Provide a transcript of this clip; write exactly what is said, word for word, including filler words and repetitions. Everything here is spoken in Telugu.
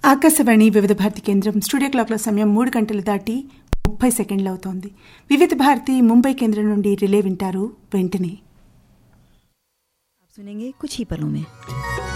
ఆకాశవాణి వివిధ భారతి కేంద్రం స్టూడియో క్లాక్ల సమయం మూడు గంటలు దాటి ముప్పై సెకండ్లు అవుతోంది. వివిధ భారతి ముంబై కేంద్రం నుండి రిలే వింటారు వెంటనే. आप सुनेंगे कुछ ही पलों में.